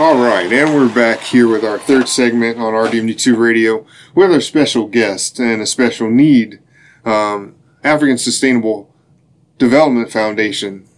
All right, and we're back here with our third segment on RDMD2 Radio with our special guest and a special need, African Sustainable Development Foundation